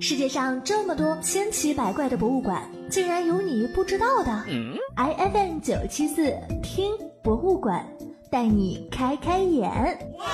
世界上这么多千奇百怪的博物馆，竟然有你不知道的。IFM 974听博物馆，带你开开眼。